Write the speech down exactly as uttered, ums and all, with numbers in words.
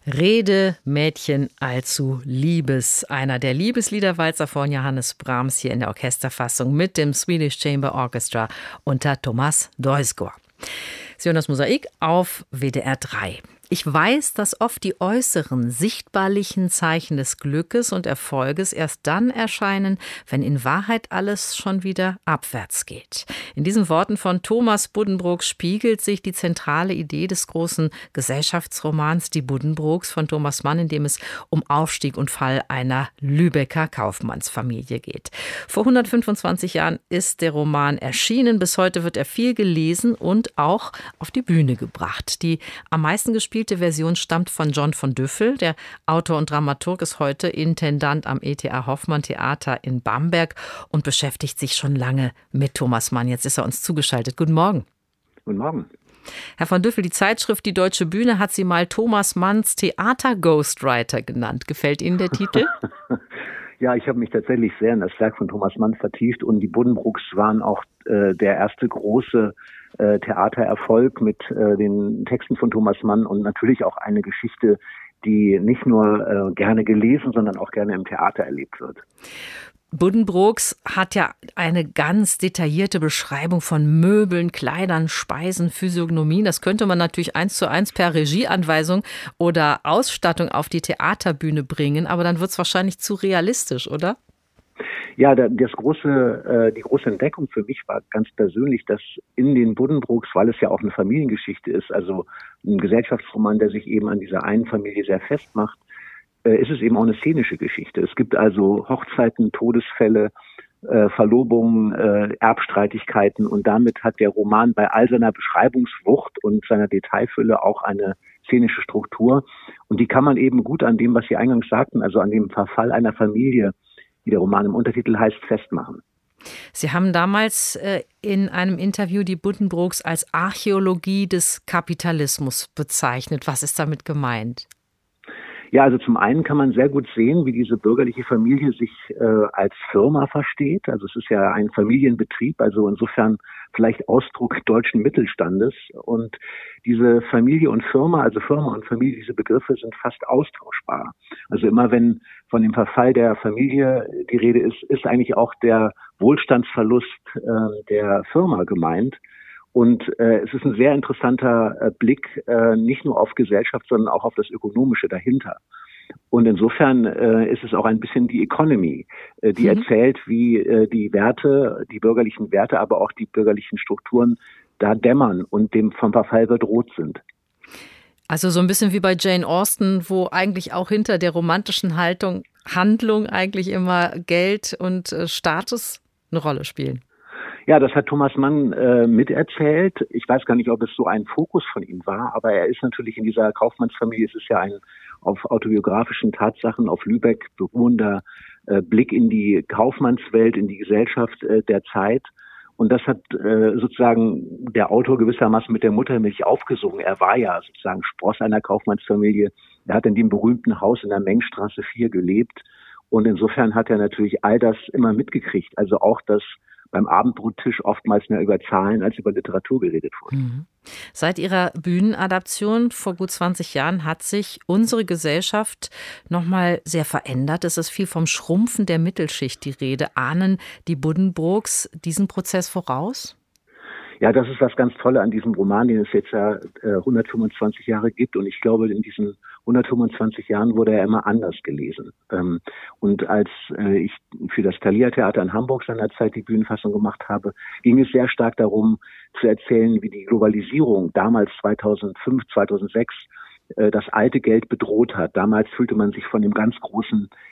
Rede, Mädchen, allzu Liebes. Einer der Liebesliederwalzer von Johannes Brahms hier in der Orchesterfassung mit dem Swedish Chamber Orchestra unter Thomas Deuskor. Sie hören das Mosaik auf W D R drei. Ich weiß, dass oft die äußeren, sichtbarlichen Zeichen des Glückes und Erfolges erst dann erscheinen, wenn in Wahrheit alles schon wieder abwärts geht. In diesen Worten von Thomas Buddenbrooks spiegelt sich die zentrale Idee des großen Gesellschaftsromans Die Buddenbrooks von Thomas Mann, in dem es um Aufstieg und Fall einer Lübecker Kaufmannsfamilie geht. Vor hundertfünfundzwanzig Jahren ist der Roman erschienen. Bis heute wird er viel gelesen und auch auf die Bühne gebracht. Die am meisten gespielte Version stammt von John von Düffel. Der Autor und Dramaturg ist heute Intendant am E T A Hoffmann Theater in Bamberg und beschäftigt sich schon lange mit Thomas Mann. Jetzt ist er uns zugeschaltet. Guten Morgen. Guten Morgen. Herr von Düffel, die Zeitschrift Die Deutsche Bühne hat Sie mal Thomas Manns Theater-Ghostwriter genannt. Gefällt Ihnen der Titel? Ja, ich habe mich tatsächlich sehr in das Werk von Thomas Mann vertieft und die Buddenbrooks waren auch äh, der erste große äh, Theatererfolg mit äh, den Texten von Thomas Mann und natürlich auch eine Geschichte, die nicht nur äh, gerne gelesen, sondern auch gerne im Theater erlebt wird. Buddenbrooks hat ja eine ganz detaillierte Beschreibung von Möbeln, Kleidern, Speisen, Physiognomien. Das könnte man natürlich eins zu eins per Regieanweisung oder Ausstattung auf die Theaterbühne bringen, aber dann wird es wahrscheinlich zu realistisch, oder? Ja, das große, die große Entdeckung für mich war ganz persönlich, dass in den Buddenbrooks, weil es ja auch eine Familiengeschichte ist, also ein Gesellschaftsroman, der sich eben an dieser einen Familie sehr festmacht, ist es eben auch eine szenische Geschichte. Es gibt also Hochzeiten, Todesfälle, äh, Verlobungen, äh, Erbstreitigkeiten und damit hat der Roman bei all seiner Beschreibungswucht und seiner Detailfülle auch eine szenische Struktur und die kann man eben gut an dem, was Sie eingangs sagten, also an dem Verfall einer Familie, wie der Roman im Untertitel heißt, festmachen. Sie haben damals äh, in einem Interview die Buddenbrooks als Archäologie des Kapitalismus bezeichnet. Was ist damit gemeint? Ja, also zum einen kann man sehr gut sehen, wie diese bürgerliche Familie sich äh, als Firma versteht. Also es ist ja ein Familienbetrieb, also insofern vielleicht Ausdruck deutschen Mittelstandes. Und diese Familie und Firma, also Firma und Familie, diese Begriffe sind fast austauschbar. Also immer wenn von dem Verfall der Familie die Rede ist, ist eigentlich auch der Wohlstandsverlust äh, der Firma gemeint. Und äh, es ist ein sehr interessanter äh, Blick, äh, nicht nur auf Gesellschaft, sondern auch auf das Ökonomische dahinter. Und insofern äh, ist es auch ein bisschen die Economy, äh, die mhm. erzählt, wie äh, die Werte, die bürgerlichen Werte, aber auch die bürgerlichen Strukturen da dämmern und dem vom Verfall bedroht sind. Also so ein bisschen wie bei Jane Austen, wo eigentlich auch hinter der romantischen Haltung, Handlung eigentlich immer Geld und äh, Status eine Rolle spielen. Ja, das hat Thomas Mann äh, miterzählt. Ich weiß gar nicht, ob es so ein Fokus von ihm war, aber er ist natürlich in dieser Kaufmannsfamilie, es ist ja ein auf autobiografischen Tatsachen auf Lübeck beruhender äh, Blick in die Kaufmannswelt, in die Gesellschaft äh, der Zeit. Und das hat äh, sozusagen der Autor gewissermaßen mit der Muttermilch aufgesungen. Er war ja sozusagen Spross einer Kaufmannsfamilie. Er hat in dem berühmten Haus in der Mengstraße vier gelebt. Und insofern hat er natürlich all das immer mitgekriegt. Also auch das beim Abendbrottisch oftmals mehr über Zahlen als über Literatur geredet wurde. Mhm. Seit Ihrer Bühnenadaption vor gut zwanzig Jahren hat sich unsere Gesellschaft noch mal sehr verändert. Es ist viel vom Schrumpfen der Mittelschicht die Rede. Ahnen die Buddenbrooks diesen Prozess voraus? Ja, das ist das ganz Tolle an diesem Roman, den es jetzt ja äh, hundertfünfundzwanzig Jahre gibt. Und ich glaube, in diesen hundertfünfundzwanzig Jahren wurde er immer anders gelesen. Ähm, und als äh, ich für das Thalia Theater in Hamburg seinerzeit die Bühnenfassung gemacht habe, ging es sehr stark darum, zu erzählen, wie die Globalisierung damals zweitausendfünf, zweitausendsechs äh, das alte Geld bedroht hat. Damals fühlte man sich von dem ganz großen